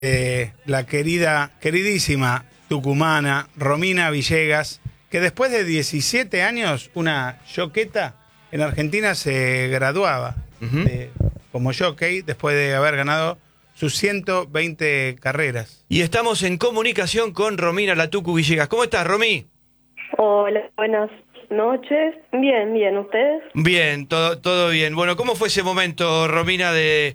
La queridísima tucumana Romina Villegas, que después de 17 años, una jockeyta en Argentina se graduaba como jockey después de haber ganado sus 120 carreras. Y estamos en comunicación con Romina La Tucu Villegas. ¿Cómo estás, Romy? Hola, buenas noches. Bien, bien, ¿ustedes? Bien, todo bien. Bueno, ¿cómo fue ese momento, Romina, de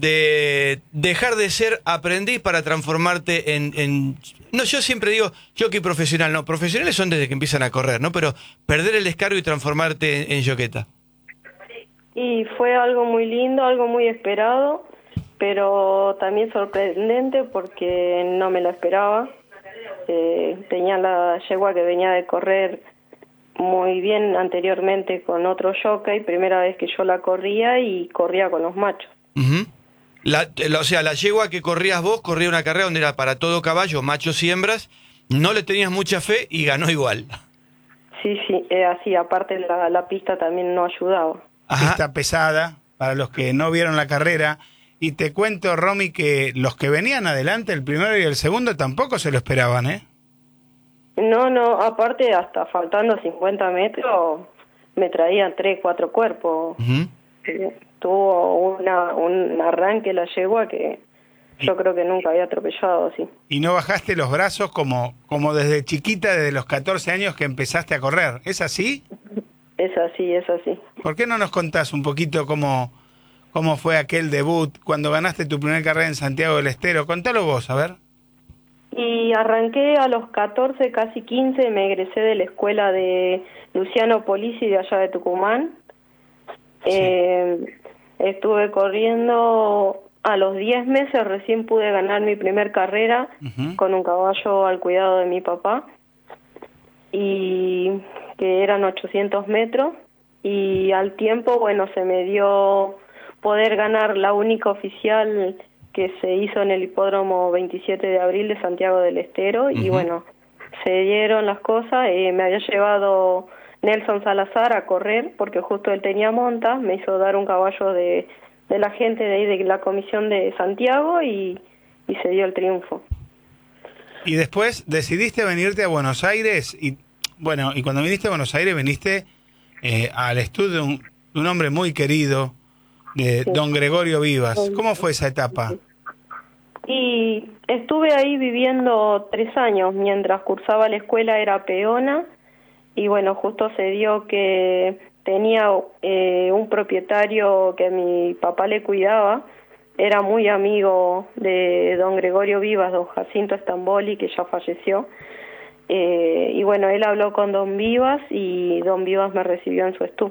dejar de ser aprendiz para transformarte en... No, yo siempre digo jockey profesional, no, profesionales son desde que empiezan a correr, ¿no? Pero perder el descargo y transformarte en jockeyta. Y fue algo muy lindo, algo muy esperado, pero también sorprendente porque no me lo esperaba. Tenía la yegua que venía de correr muy bien anteriormente con otro jockey, primera vez que yo la corría y corría con los machos. O sea, la yegua que corrías vos corría una carrera donde era para todo caballo, machos y hembras, no le tenías mucha fe y ganó igual. Sí, así, aparte la pista también no ayudaba. Pista pesada, para los que no vieron la carrera. Y te cuento, Romy, que los que venían adelante, el primero y el segundo, tampoco se lo esperaban, ¿eh? No, aparte hasta faltando 50 metros me traían 3, 4 cuerpos. Tuvo un arranque la yegua que yo creo que nunca había atropellado así. Y no bajaste los brazos como desde chiquita, desde los 14 años que empezaste a correr, ¿es así? Es así, es así. ¿Por qué no nos contás un poquito cómo fue aquel debut, cuando ganaste tu primer carrera en Santiago del Estero? Contalo vos, a ver. Y arranqué a los 14, casi 15, me egresé de la escuela de Luciano Polisi de allá de Tucumán. Sí. Estuve corriendo, a los 10 meses recién pude ganar mi primer carrera con un caballo al cuidado de mi papá, y que eran 800 metros, y al tiempo, bueno, se me dio poder ganar la única oficial que se hizo en el hipódromo 27 de abril de Santiago del Estero, y bueno, se dieron las cosas. Me había llevado Nelson Salazar a correr, porque justo él tenía monta, me hizo dar un caballo de la gente de ahí, de la comisión de Santiago, y se dio el triunfo. Y después decidiste venirte a Buenos Aires, y bueno, y cuando viniste a Buenos Aires viniste al estudio de un hombre muy querido, de don Gregorio Vivas. ¿Cómo fue esa etapa? Y estuve ahí viviendo 3 años, mientras cursaba la escuela era peona, y bueno, justo se dio que tenía un propietario que mi papá le cuidaba, era muy amigo de don Gregorio Vivas, don Jacinto Stamboli, que ya falleció, y bueno, él habló con don Vivas y don Vivas me recibió en su estú.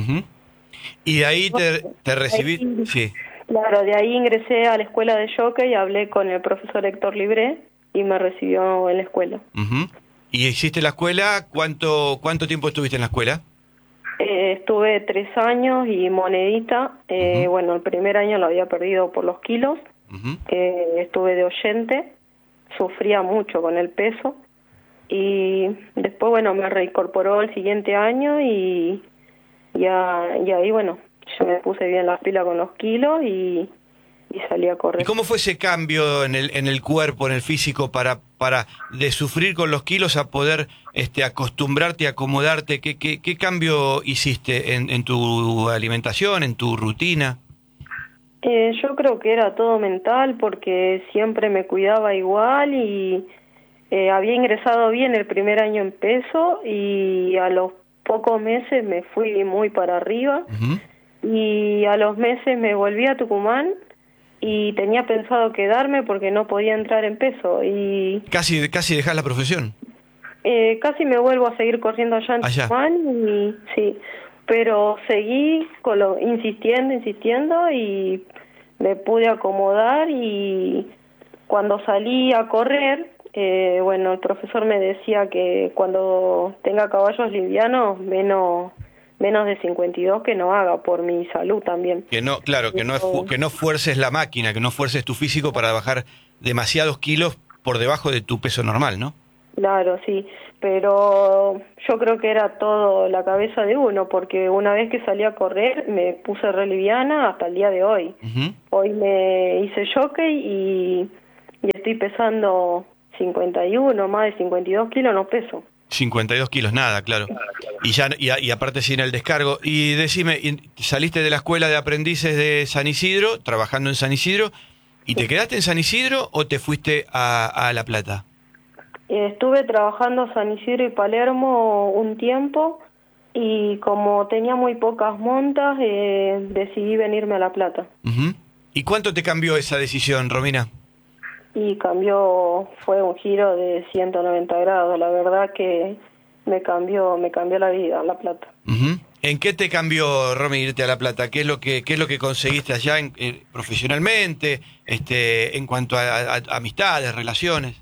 Y de ahí te recibí, sí. Claro, de ahí ingresé a la escuela de jockey, hablé con el profesor Héctor Libré y me recibió en la escuela. ¿Y hiciste la escuela? ¿Cuánto tiempo estuviste en la escuela? Estuve 3 años y monedita. Bueno, el primer año lo había perdido por los kilos. Estuve de oyente, sufría mucho con el peso. Y después, bueno, me reincorporó el siguiente año y ahí, bueno, yo me puse bien las pilas con los kilos y salí a correr. ¿Y cómo fue ese cambio en el cuerpo, en el físico, para de sufrir con los kilos a poder acostumbrarte, acomodarte? ¿Qué cambio hiciste en tu alimentación, en tu rutina? Yo creo que era todo mental, porque siempre me cuidaba igual y había ingresado bien el primer año en peso, y a los pocos meses me fui muy para arriba, y a los meses me volví a Tucumán y tenía pensado quedarme porque no podía entrar en peso. Y ¿Casi dejás la profesión? Casi me vuelvo a seguir corriendo allá en Tucumán, y sí, pero seguí insistiendo y me pude acomodar, y cuando salí a correr, bueno, el profesor me decía que cuando tenga caballos livianos, menos de 52, que no haga, por mi salud también. Que no, claro, que no fuerces la máquina, que no fuerces tu físico para bajar demasiados kilos por debajo de tu peso normal, ¿no? Claro, sí, pero yo creo que era todo la cabeza de uno, porque una vez que salí a correr me puse re liviana hasta el día de hoy. Hoy me hice jockey y estoy pesando 51, más de 52 kilos no peso. 52 kilos, nada, claro. Y aparte sin el descargo. Y decime, saliste de la escuela de aprendices de San Isidro, trabajando en San Isidro, ¿y te quedaste en San Isidro o te fuiste a La Plata? Estuve trabajando en San Isidro y Palermo un tiempo y como tenía muy pocas montas, decidí venirme a La Plata. Uh-huh. ¿Y cuánto te cambió esa decisión, Romina? Y fue un giro de 190 grados, la verdad que me cambió la vida La Plata. Uh-huh. ¿En qué te cambió, Romy, irte a La Plata? ¿Qué es lo que conseguiste allá profesionalmente, en cuanto a amistades, relaciones?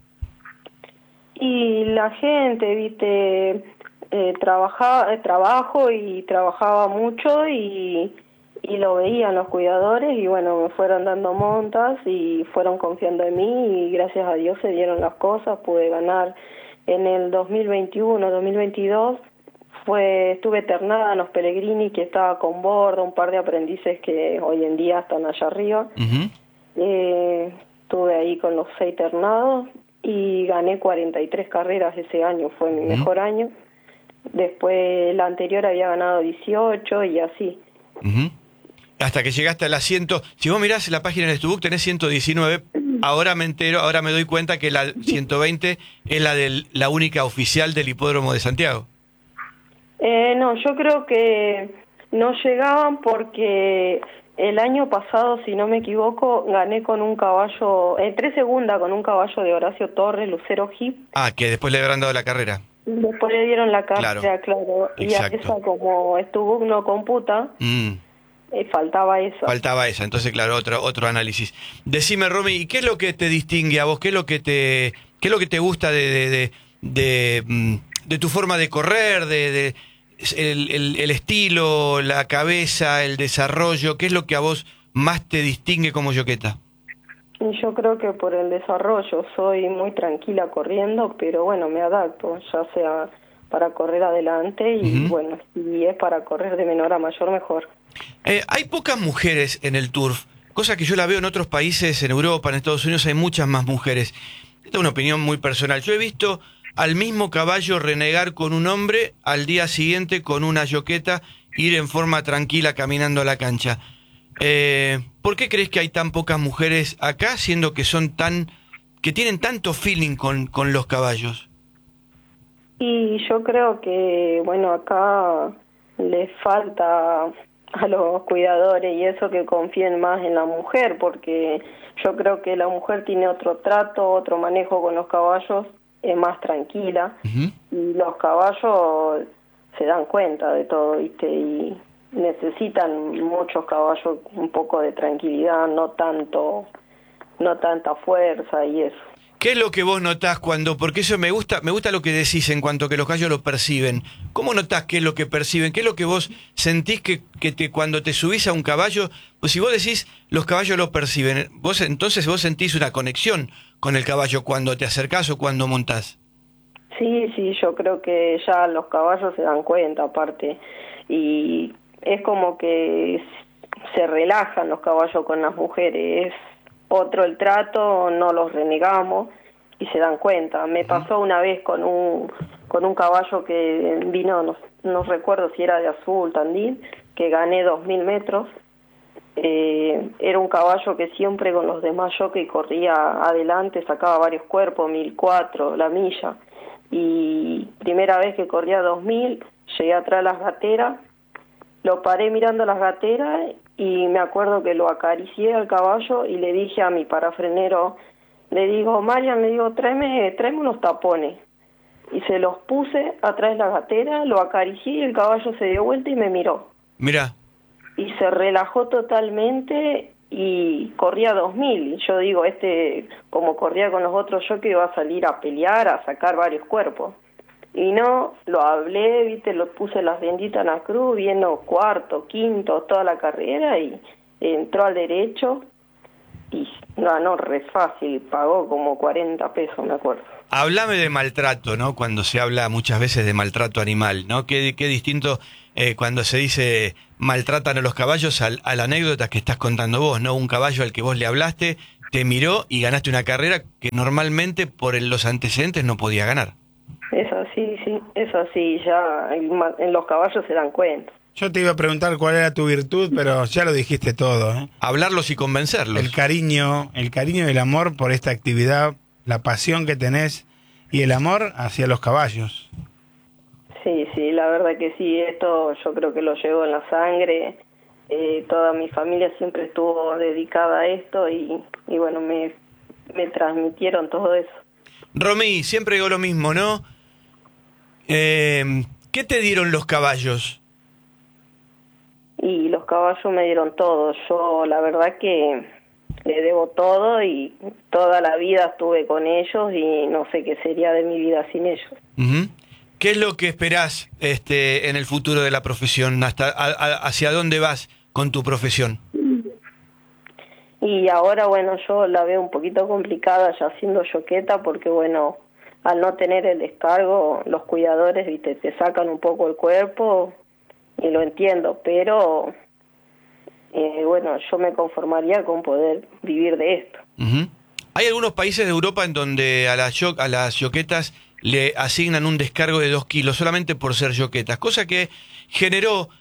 Y la gente, viste, trabajo y trabajaba mucho y lo veían los cuidadores y bueno, me fueron dando montas y fueron confiando en mí y gracias a Dios se dieron las cosas, pude ganar en el 2021, 2022, estuve eternada en los Pellegrini, que estaba con bordo, un par de aprendices que hoy en día están allá arriba. Uh-huh. Estuve ahí con los 6 ternados y gané 43 carreras ese año, fue mi mejor año. Después la anterior había ganado 18 y así. Uh-huh. Hasta que llegaste al asiento. Si vos mirás la página de Stubook tenés 119, ahora me doy cuenta que la 120 es la única oficial del Hipódromo de Santiago. No, yo creo que no llegaban porque el año pasado, si no me equivoco, gané con un caballo, entré segunda con un caballo de Horacio Torres, Lucero Hip. Ah, que después le habrán dado la carrera. Después le dieron la carrera, claro. Y a esa, como Stubook no computa, faltaba esa. Faltaba esa, entonces claro, otro análisis. Decime, Romy, ¿y qué es lo que te distingue a vos? ¿Qué es lo que te gusta de tu forma de correr, el estilo, la cabeza, el desarrollo? ¿Qué es lo que a vos más te distingue como yoqueta? Y yo creo que por el desarrollo, soy muy tranquila corriendo, pero bueno, me adapto, ya sea para correr adelante y bueno, si es para correr de menor a mayor, mejor. Hay pocas mujeres en el turf, cosa que yo la veo en otros países, en Europa, en Estados Unidos hay muchas más mujeres. Esta es una opinión muy personal. Yo he visto al mismo caballo renegar con un hombre, al día siguiente con una yoqueta ir en forma tranquila caminando a la cancha. ¿Por qué crees que hay tan pocas mujeres acá, siendo que que tienen tanto feeling con los caballos? Y yo creo que, bueno, acá les falta a los cuidadores y eso, que confíen más en la mujer, porque yo creo que la mujer tiene otro trato, otro manejo con los caballos, es más tranquila, y los caballos se dan cuenta de todo, ¿viste? Y necesitan muchos caballos un poco de tranquilidad, no tanta fuerza y eso. ¿Qué es lo que vos notás porque eso me gusta lo que decís en cuanto a que los caballos lo perciben? ¿Cómo notás qué es lo que perciben? ¿Qué es lo que vos sentís cuando te subís a un caballo? Pues si vos decís los caballos lo perciben, entonces vos sentís una conexión con el caballo cuando te acercás o cuando montás. Sí, yo creo que ya los caballos se dan cuenta aparte, y es como que se relajan los caballos con las mujeres, es otro el trato, no los renegamos y se dan cuenta. Me pasó una vez con un caballo que vino, no recuerdo si era de Azul, Tandil, que gané 2000 metros. Era un caballo que siempre con los demás jockey corría adelante, sacaba varios cuerpos, 1004, la milla. Y primera vez que corría 2000, llegué atrás de las gateras, lo paré mirando las gateras y me acuerdo que lo acaricié al caballo y le dije a mi parafrenero, le digo, Marian, tráeme unos tapones. Y se los puse atrás de la gatera, lo acaricié y el caballo se dio vuelta y me miró. Mirá. Y se relajó totalmente y corría 2000. Y yo digo, como corría con los otros, yo que iba a salir a pelear, a sacar varios cuerpos. Y no, lo hablé, viste, lo puse las benditas en la cruz, viendo cuarto, quinto, toda la carrera y entró al derecho. y ganó re fácil, pagó como 40 pesos, me acuerdo. Háblame de maltrato, ¿no? Cuando se habla muchas veces de maltrato animal, ¿no? Qué distinto cuando se dice maltratan a los caballos a la anécdota que estás contando vos, ¿no? Un caballo al que vos le hablaste, te miró y ganaste una carrera que normalmente por los antecedentes no podía ganar. Es así, sí, es así, ya en los caballos se dan cuenta. Yo te iba a preguntar cuál era tu virtud, pero ya lo dijiste todo, ¿eh? Hablarlos y convencerlos. El cariño y el amor por esta actividad, la pasión que tenés y el amor hacia los caballos. Sí, la verdad que sí, esto yo creo que lo llevo en la sangre. Toda mi familia siempre estuvo dedicada a esto y bueno, me transmitieron todo eso. Romy, siempre digo lo mismo, ¿no? ¿Qué te dieron los caballos? Y los caballos me dieron todo. Yo la verdad que le debo todo y toda la vida estuve con ellos y no sé qué sería de mi vida sin ellos. Uh-huh. ¿Qué es lo que esperás en el futuro de la profesión? ¿Hacia dónde vas con tu profesión? Y ahora, bueno, yo la veo un poquito complicada ya siendo yoqueta porque, bueno, al no tener el descargo, los cuidadores, viste, te sacan un poco el cuerpo y lo entiendo, pero bueno, yo me conformaría con poder vivir de esto. Uh-huh. Hay algunos países de Europa en donde a las yoquetas le asignan un descargo de 2 kilos solamente por ser yoquetas, cosa que generó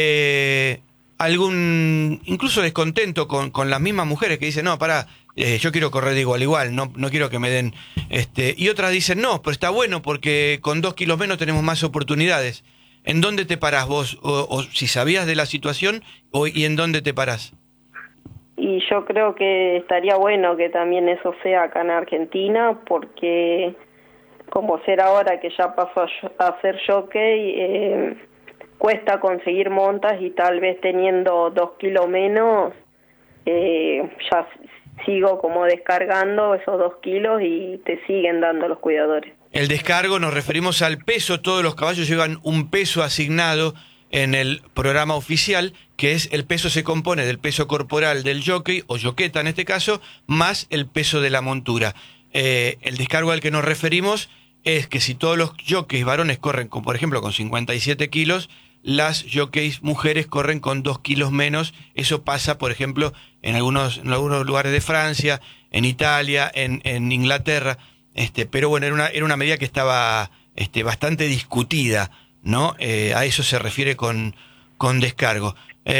algún incluso descontento con las mismas mujeres que dicen, no, pará, yo quiero correr de igual a igual, no quiero que me den... y otras dicen, no, pero está bueno porque con 2 kilos menos tenemos más oportunidades. ¿En dónde te parás vos? O si sabías de la situación, ¿y en dónde te parás? Y yo creo que estaría bueno que también eso sea acá en Argentina, porque como ser ahora que ya pasó a ser jockey, cuesta conseguir montas y tal vez teniendo 2 kilos menos, ya sigo como descargando esos 2 kilos y te siguen dando los cuidadores. El descargo nos referimos al peso, todos los caballos llevan un peso asignado en el programa oficial, que es el peso se compone del peso corporal del jockey, o yoqueta en este caso, más el peso de la montura. El descargo al que nos referimos es que si todos los jockeys varones corren, por ejemplo, con 57 kilos, las jockeys mujeres corren con 2 kilos menos. Eso pasa, por ejemplo, en algunos lugares de Francia, en Italia, en Inglaterra. Pero bueno, era una medida que estaba bastante discutida, ¿no? A eso se refiere con descargo.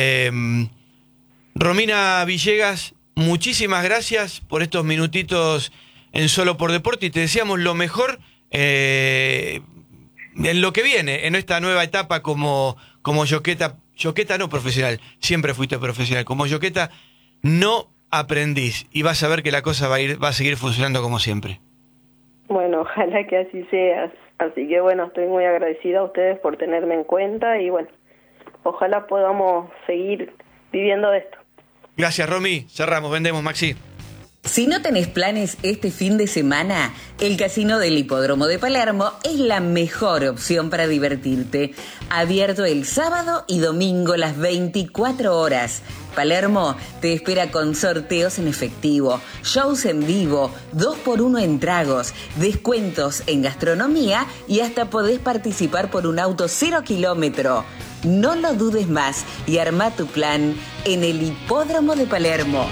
Romina Villegas, muchísimas gracias por estos minutitos en Solo por Deporte y te deseamos lo mejor en lo que viene, en esta nueva etapa como yoqueta no profesional, siempre fuiste profesional, como yoqueta no aprendiz, y vas a ver que la cosa va a seguir funcionando como siempre. Bueno, ojalá que así sea. Así que bueno, estoy muy agradecida a ustedes por tenerme en cuenta y bueno, ojalá podamos seguir viviendo de esto. Gracias, Romy. Cerramos, vendemos, Maxi. Si no tenés planes este fin de semana, el Casino del Hipódromo de Palermo es la mejor opción para divertirte. Abierto el sábado y domingo las 24 horas. Palermo te espera con sorteos en efectivo, shows en vivo, 2x1 en tragos, descuentos en gastronomía y hasta podés participar por un auto 0 kilómetro. No lo dudes más y arma tu plan en el Hipódromo de Palermo.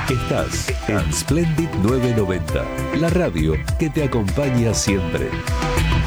Estás en Splendid 990, la radio que te acompaña siempre.